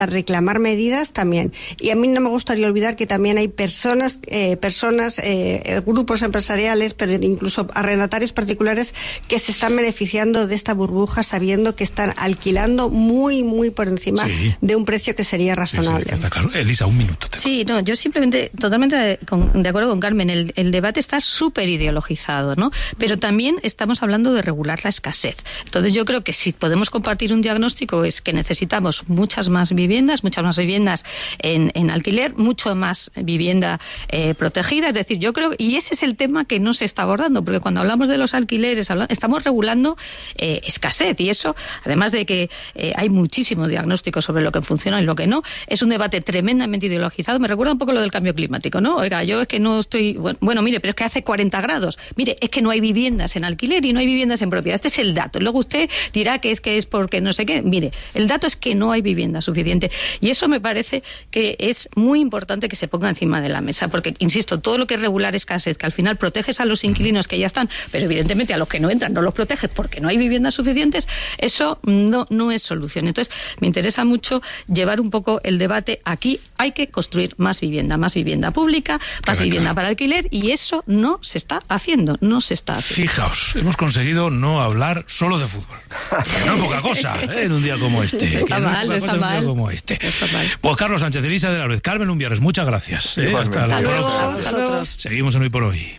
reclamar medidas también. Y a mí no me gustaría olvidar que también hay personas, grupos empresariales, pero incluso arrendatarios particulares que se están beneficiando de esta burbuja sabiendo que están alquilando muy, muy por encima de un precio que sería razonable. Sí, está claro. Elisa, un minuto. Sí, no, yo simplemente, totalmente de acuerdo con Carmen, el debate está súper ideologizado, ¿no? Pero también estamos hablando de regular la escasez. Entonces yo creo que si podemos compartir un diagnóstico es que necesitamos muchas más viviendas en alquiler, mucho más vivienda protegida. Es decir, yo creo, y ese es el tema que no se está abordando, porque cuando hablamos de los alquileres estamos regulando escasez, y eso, además de que hay muchísimo diagnóstico sobre lo que funciona y lo que no, es un debate tremendamente ideologizado. Me recuerda un poco lo del cambio climático, ¿no? Oiga, yo es que no estoy... Bueno, mire, pero es que hace 40 grados. Mire, es que no hay viviendas en alquiler y no hay viviendas en propiedad. Este es el dato. Luego usted dirá que es porque no sé qué. Mire, el dato es que no hay vivienda suficiente. Y eso me parece que es muy importante que se ponga encima de la mesa, porque, insisto, todo lo que es regular escasez, que al final proteges a los inquilinos que ya están, pero evidentemente a los que no entran no los proteges porque no hay viviendas suficientes, eso no es solución. Entonces, me interesa mucho llevar un poco el debate aquí. Hay que construir más vivienda pública, más vivienda para alquiler, y eso no se está haciendo. Fijaos, hemos conseguido no hablar solo de fútbol. Que no es poca cosa, en un día como este. Está mal. Pues Carlos Sánchez, Elisa de la Ruiz, Carmen Umbierres, muchas gracias. Hasta la próxima. Seguimos en Hoy por Hoy.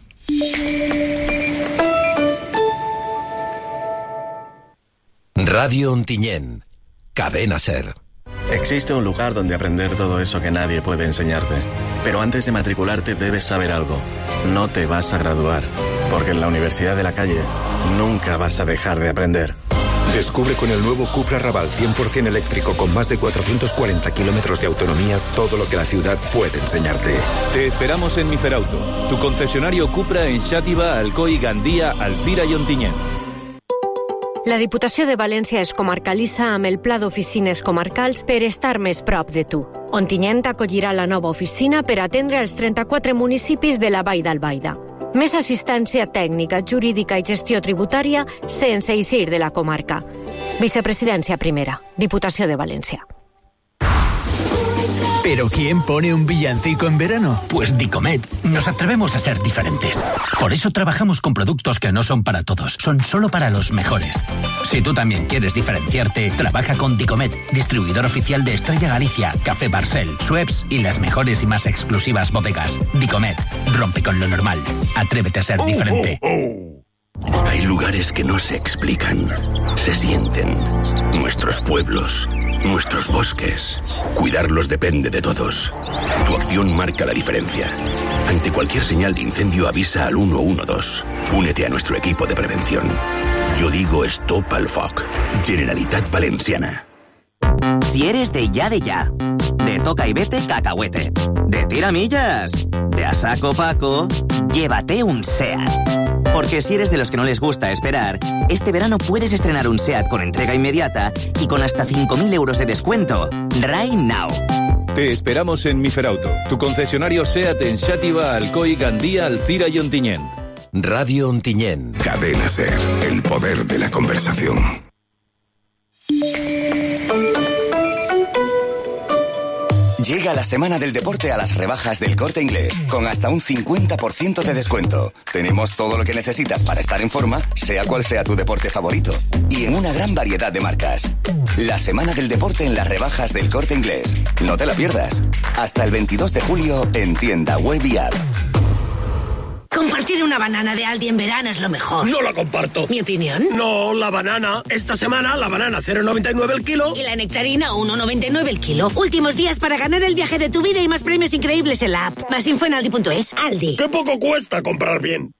Radio Ontinyent, Cadena SER. Existe un lugar donde aprender todo eso que nadie puede enseñarte. Pero antes de matricularte debes saber algo. No te vas a graduar, porque en la Universidad de la Calle nunca vas a dejar de aprender. Descubre con el nuevo Cupra Raval 100% eléctrico con más de 440 kilómetros de autonomía todo lo que la ciudad puede enseñarte. Te esperamos en Miferauto, tu concesionario Cupra en Xàtiva, Alcoi, Gandia, Alzira i Ontinyent. La Diputació de València es comarcalitza amb el Pla d'Oficines Comarcals per estar més prop de tu. Ontinyent acollirà la nova oficina per atendre els 34 municipis de la Vall d'Albaida. Més assistència tècnica, jurídica i gestió tributària sense eixir de la comarca. Vicepresidència primera, Diputació de València. ¿Pero quién pone un villancico en verano? Pues Dicomet. Nos atrevemos a ser diferentes. Por eso trabajamos con productos que no son para todos, son solo para los mejores. Si tú también quieres diferenciarte, trabaja con Dicomet, distribuidor oficial de Estrella Galicia, Café Barcel, Schweppes y las mejores y más exclusivas bodegas. Dicomet, rompe con lo normal. Atrévete a ser diferente. Hay lugares que no se explican, se sienten. Nuestros pueblos, nuestros bosques. Cuidarlos depende de todos. Tu acción marca la diferencia. Ante cualquier señal de incendio avisa al 112. Únete a nuestro equipo de prevención. Yo digo Stop al Foc. Generalitat Valenciana. Si eres de ya, de toca y vete cacahuete, de tiramillas, de a saco Paco, llévate un SEAT. Porque si eres de los que no les gusta esperar, este verano puedes estrenar un SEAT con entrega inmediata y con hasta 5.000 euros de descuento. Right now. Te esperamos en Miferauto, tu concesionario SEAT en Xàtiva, Alcoi, Gandia, Alzira y Ontinyent. Radio Ontinyent. Cadena SER, el poder de la conversación. Llega la semana del deporte a las rebajas del Corte Inglés, con hasta un 50% de descuento. Tenemos todo lo que necesitas para estar en forma, sea cual sea tu deporte favorito. Y en una gran variedad de marcas. La semana del deporte en las rebajas del Corte Inglés. No te la pierdas. Hasta el 22 de julio en tienda web y app. Compartir una banana de Aldi en verano es lo mejor. No la comparto. ¿Mi opinión? No, la banana. Esta semana la banana 0,99 el kilo. Y la nectarina 1,99 el kilo. Últimos días para ganar el viaje de tu vida y más premios increíbles en la app. Más info en aldi.es. Aldi. ¡Qué poco cuesta comprar bien!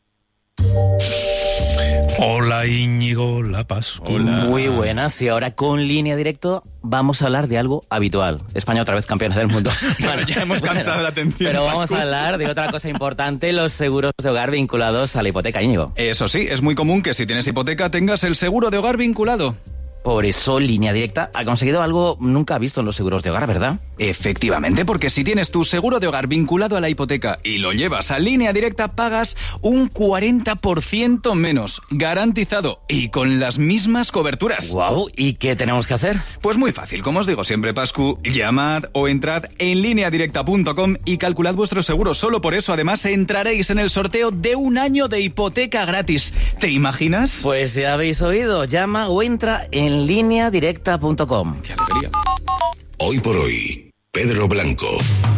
Hola Íñigo Lapas. Hola. Muy buenas, y ahora con Línea Directo vamos a hablar de algo habitual. España otra vez campeona del mundo. Bueno, ya hemos captado la atención. Pero vamos a hablar de otra cosa importante, los seguros de hogar vinculados a la hipoteca, Íñigo. Eso sí, es muy común que si tienes hipoteca tengas el seguro de hogar vinculado. Por eso Línea Directa ha conseguido algo nunca visto en los seguros de hogar, ¿verdad? Efectivamente, porque si tienes tu seguro de hogar vinculado a la hipoteca y lo llevas a Línea Directa, pagas un 40% menos, garantizado y con las mismas coberturas. ¡Guau! ¿Y qué tenemos que hacer? Pues muy fácil, como os digo siempre, Pascu, llamad o entrad en lineadirecta.com y calculad vuestro seguro. Solo por eso, además, entraréis en el sorteo de 1 año de hipoteca gratis. ¿Te imaginas? Pues ya habéis oído, llama o entra en lineadirecta.com. ¡Qué alegría! Hoy por hoy, Pedro Blanco.